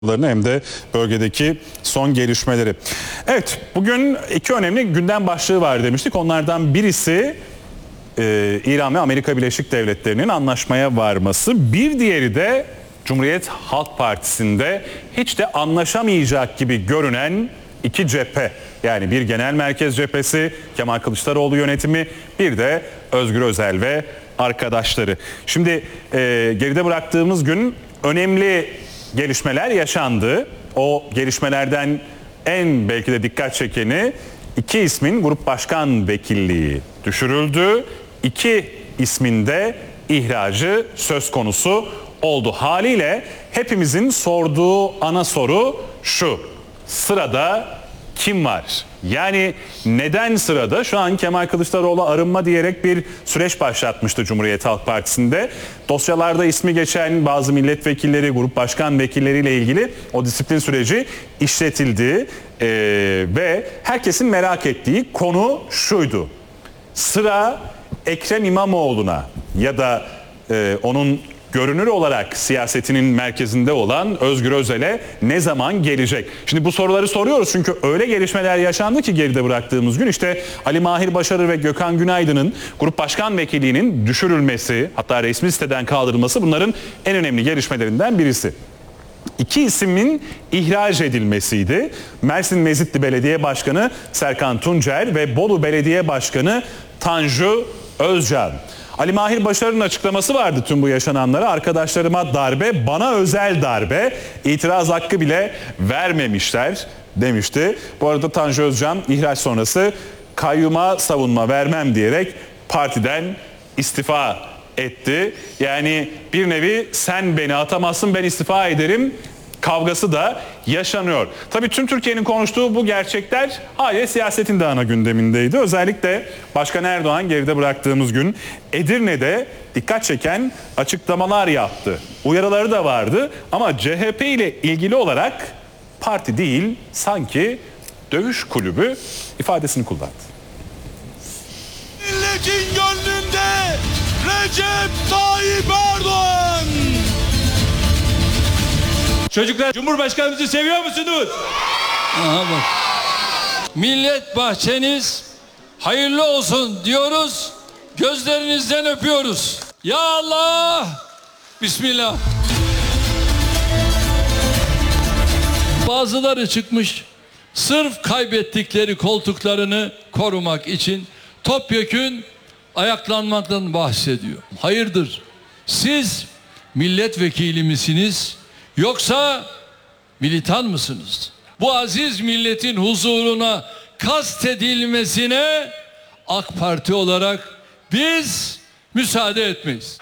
hem de bölgedeki son gelişmeleri. Evet, bugün iki önemli gündem başlığı var demiştik. Onlardan birisi İran ve Amerika Birleşik Devletleri'nin anlaşmaya varması. Bir diğeri de Cumhuriyet Halk Partisi'nde hiç de anlaşamayacak gibi görünen iki cephe. Yani bir genel merkez cephesi, Kemal Kılıçdaroğlu yönetimi, bir de Özgür Özel ve arkadaşları. Şimdi geride bıraktığımız gün önemli gelişmeler yaşandı. O gelişmelerden en belki de dikkat çekeni iki ismin grup başkan vekilliği düşürüldü. İki ismin de ihracı söz konusu oldu. Haliyle hepimizin sorduğu ana soru şu: sırada kim var? Yani neden sırada? Şu an Kemal Kılıçdaroğlu arınma diyerek bir süreç başlatmıştı Cumhuriyet Halk Partisi'nde. Dosyalarda ismi geçen bazı milletvekilleri, grup başkan vekilleriyle ilgili o disiplin süreci işletildi. Ve herkesin merak ettiği konu şuydu: sıra Ekrem İmamoğlu'na ya da onun görünür olarak siyasetinin merkezinde olan Özgür Özel'e ne zaman gelecek? Şimdi bu soruları soruyoruz çünkü öyle gelişmeler yaşandı ki geride bıraktığımız gün. İşte Ali Mahir Başarır ve Gökhan Günaydın'ın grup başkan vekilliğinin düşürülmesi, hatta resmi listeden kaldırılması bunların en önemli gelişmelerinden birisi. İki ismin ihraç edilmesiydi. Mersin Mezitli Belediye Başkanı Serkan Tuncer ve Bolu Belediye Başkanı Tanju Özcan. Ali Mahir Başarır'ın açıklaması vardı tüm bu yaşananlara. Arkadaşlarıma darbe, bana özel darbe, itiraz hakkı bile vermemişler demişti. Bu arada Tanju Özcan ihraç sonrası kayyuma savunma vermem diyerek partiden istifa etti. Yani bir nevi sen beni atamazsın, ben istifa ederim kavgası da yaşanıyor. Tabii tüm Türkiye'nin konuştuğu bu gerçekler hala siyasetin de ana gündemindeydi. Özellikle Başkan Erdoğan geride bıraktığımız gün Edirne'de dikkat çeken açıklamalar yaptı. Uyarıları da vardı ama CHP ile ilgili olarak parti değil sanki dövüş kulübü ifadesini kullandı. Milletin gönlünde Recep Tayyip Erdoğan. Çocuklar, Cumhurbaşkanımızı seviyor musunuz? Aha bak. Millet bahçeniz hayırlı olsun diyoruz. Gözlerinizden öpüyoruz. Ya Allah! Bismillah. Bazıları çıkmış sırf kaybettikleri koltuklarını korumak için topyekün ayaklanmaktan bahsediyor. Hayırdır? Siz milletvekili misiniz? Yoksa militan mısınız? Bu aziz milletin huzuruna kastedilmesine AK Parti olarak biz müsaade etmeyiz.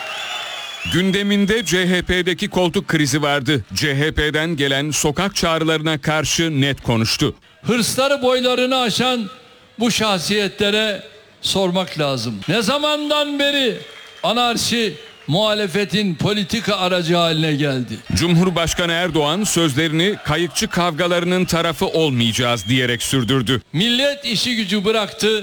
Gündeminde CHP'deki koltuk krizi vardı. CHP'den gelen sokak çağrılarına karşı net konuştu. Hırsları boylarını aşan bu şahsiyetlere sormak lazım. Ne zamandan beri anarşi muhalefetin politika aracı haline geldi? Cumhurbaşkanı Erdoğan sözlerini kayıkçı kavgalarının tarafı olmayacağız diyerek sürdürdü. Millet işi gücü bıraktı.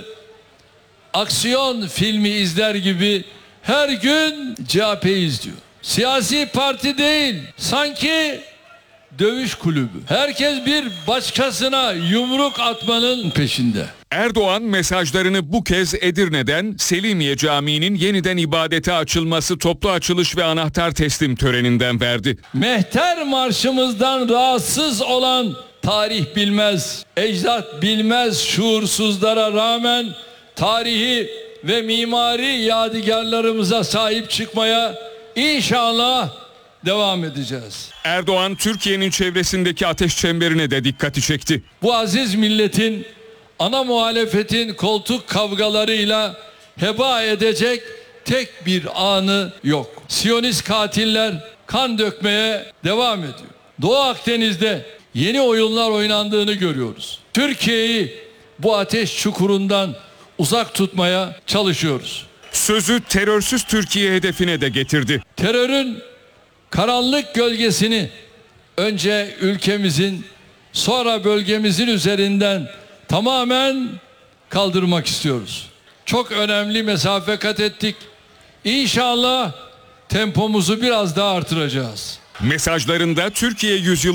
Aksiyon filmi izler gibi her gün CHP'yi izliyor. Siyasi parti değil, sanki dövüş kulübü. Herkes bir başkasına yumruk atmanın peşinde. Erdoğan mesajlarını bu kez Edirne'den Selimiye Camii'nin yeniden ibadete açılması toplu açılış ve anahtar teslim töreninden verdi. Mehter marşımızdan rahatsız olan tarih bilmez, ecdat bilmez şuursuzlara rağmen tarihi ve mimari yadigarlarımıza sahip çıkmaya inşallah devam edeceğiz. Erdoğan Türkiye'nin çevresindeki ateş çemberine de dikkati çekti. Bu aziz milletin ana muhalefetin koltuk kavgalarıyla heba edecek tek bir anı yok. Siyonist katiller kan dökmeye devam ediyor. Doğu Akdeniz'de yeni oyunlar oynandığını görüyoruz. Türkiye'yi bu ateş çukurundan uzak tutmaya çalışıyoruz. Sözü terörsüz Türkiye hedefine de getirdi. Terörün karanlık gölgesini önce ülkemizin, sonra bölgemizin üzerinden tamamen kaldırmak istiyoruz. Çok önemli mesafe kat ettik. İnşallah tempomuzu biraz daha artıracağız. Mesajlarında Türkiye yüzyılı